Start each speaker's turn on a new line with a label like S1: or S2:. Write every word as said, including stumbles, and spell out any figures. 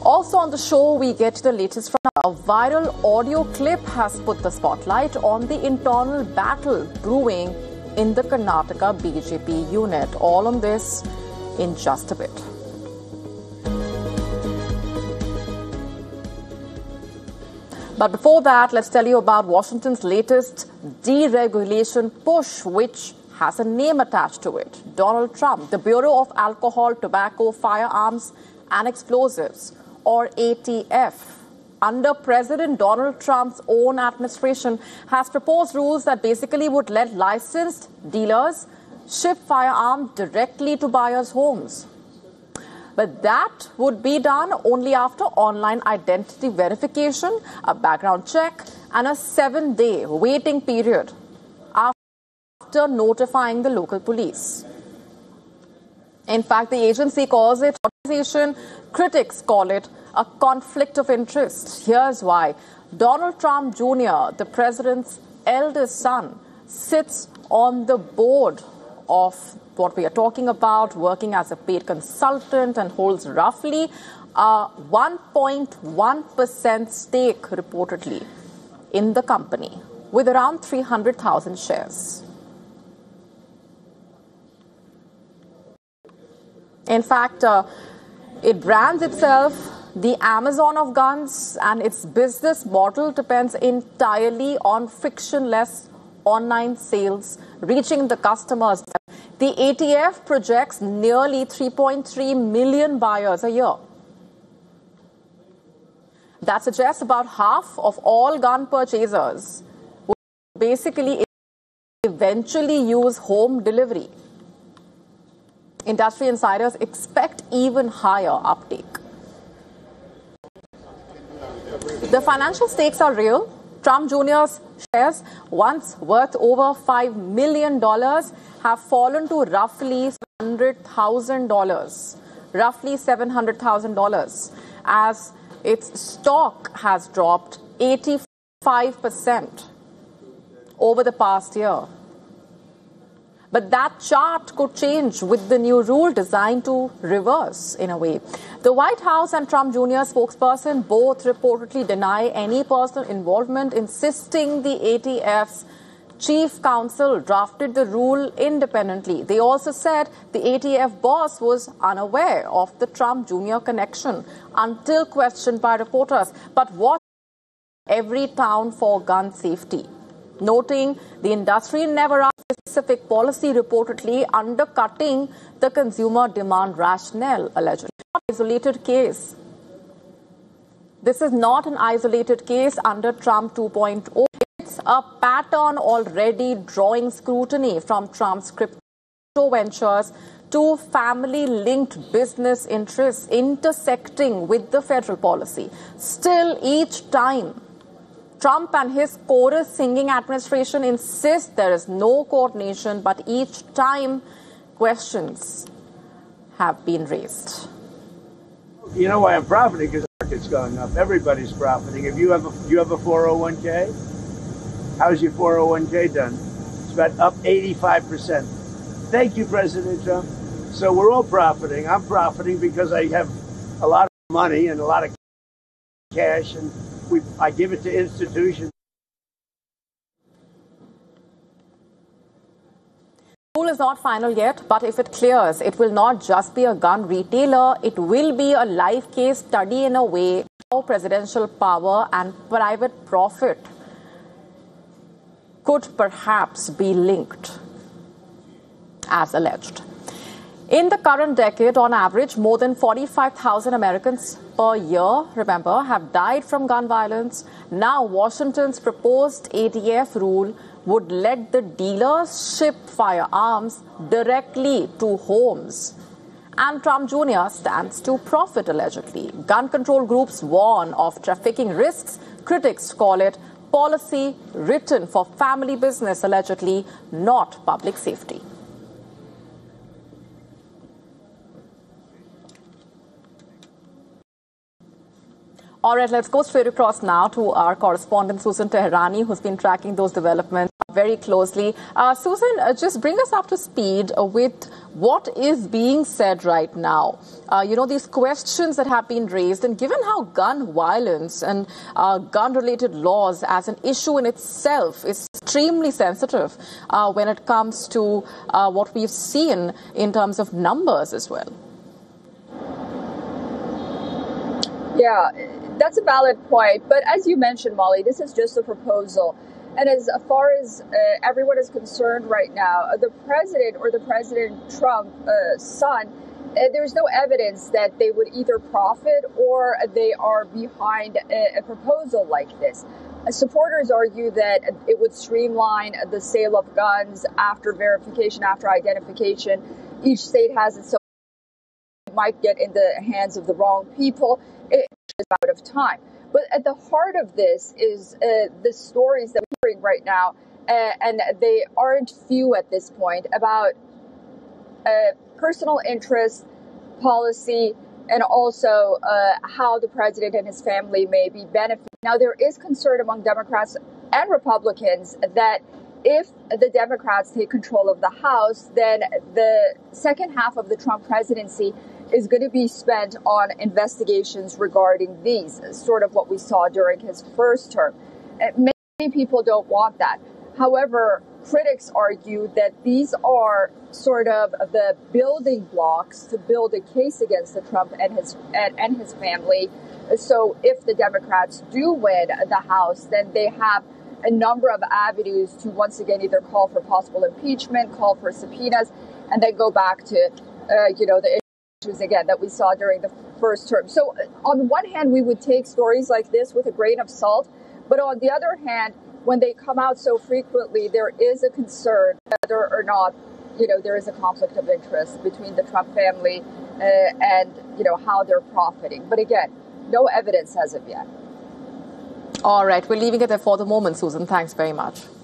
S1: Also on the show, we get the latest from a viral audio clip has put the spotlight on the internal battle brewing in the Karnataka B J P unit. All on this in just a bit. But before that, let's tell you about Washington's latest deregulation push, which has a name attached to it. Donald Trump, the Bureau of Alcohol, Tobacco, Firearms and Explosives, or A T F, under President Donald Trump's own administration, has proposed rules that basically would let licensed dealers ship firearms directly to buyers' homes. But that would be done only after online identity verification, a background check, and a seven-day waiting period after notifying the local police. In fact, the agency calls it organization. Critics call it a conflict of interest. Here's why. Donald Trump Junior, the president's eldest son, sits on the board of what we are talking about, working as a paid consultant, and holds roughly a one point one percent stake, reportedly, in the company, with around three hundred thousand shares. In fact, uh, it brands itself the Amazon of guns, and its business model depends entirely on frictionless online sales reaching the customers. The A T F projects nearly three point three million buyers a year. That suggests about half of all gun purchasers will basically eventually use home delivery. Industry insiders expect even higher uptake. The financial stakes are real. Trump Junior's shares, once worth over five million dollars, have fallen to roughly seven hundred thousand dollars, roughly seven hundred thousand dollars, as its stock has dropped eighty-five percent over the past year. But that chart could change with the new rule designed to reverse, in a way. The White House and Trump Junior spokesperson both reportedly deny any personal involvement, insisting the A T F's chief counsel drafted the rule independently. They also said the A T F boss was unaware of the Trump Junior connection until questioned by reporters. But what every town for gun safety? Noting the industry never asked specific policy, reportedly undercutting the consumer demand rationale, allegedly. Not an isolated case. This is not an isolated case under Trump two point oh. It's a pattern already drawing scrutiny, from Trump's crypto ventures to family-linked business interests intersecting with the federal policy. Still, each time Trump and his chorus-singing administration insist there is no coordination, but each time questions have been raised.
S2: You know why I'm profiting? Because the market's going up. Everybody's profiting. If you have a, you have a four oh one k, how's your four oh one k done? It's about up eighty-five percent. Thank you, President Trump. So we're all profiting. I'm profiting because I have a lot of money and a lot of cash, and We, I give it to institutions.
S1: The rule is not final yet, but if it clears, it will not just be a gun retailer. It will be a live case study, in a way, how presidential power and private profit could perhaps be linked, as alleged. In the current decade, on average, more than forty-five thousand Americans per year, remember, have died from gun violence. Now, Washington's proposed A T F rule would let the dealers ship firearms directly to homes. And Trump Junior stands to profit, allegedly. Gun control groups warn of trafficking risks. Critics call it policy written for family business, allegedly, not public safety. All right, let's go straight across now to our correspondent, Susan Teherani, who's been tracking those developments. very closely. Uh, Susan, uh, just bring us up to speed uh, with what is being said right now. Uh, you know, these questions that have been raised, and given how gun violence and uh, gun-related laws as an issue in itself is extremely sensitive uh, when it comes to uh, what we've seen in terms of numbers as well.
S3: Yeah, that's a valid point. But as you mentioned, Molly, this is just a proposal. And as far as uh, everyone is concerned right now, uh, the president or the President Trump's uh, son, uh, there's no evidence that they would either profit or they are behind a, a proposal like this. Uh, supporters argue that it would streamline the sale of guns after verification, after identification. Each state has its own. It might get in the hands of the wrong people. It's out of time. But at the heart of this is uh, the stories that we're hearing right now, uh, and they aren't few at this point, about uh, personal interest, policy, and also uh, how the president and his family may be benefiting. Now, there is concern among Democrats and Republicans that if the Democrats take control of the House, then the second half of the Trump presidency is going to be spent on investigations regarding these, sort of what we saw during his first term. Many people don't want that. However, critics argue that these are sort of the building blocks to build a case against the Trump and his and, and his family. So if the Democrats do win the House, then they have a number of avenues to once again either call for possible impeachment, call for subpoenas, and then go back to, uh, you know, the again that we saw during the first term. So on one hand, we would take stories like this with a grain of salt. But on the other hand, when they come out so frequently, there is a concern whether or not, you know, there is a conflict of interest between the Trump family uh, and, you know, how they're profiting. But again, no evidence as of yet.
S1: All right. We're leaving it there for the moment, Susan. Thanks very much.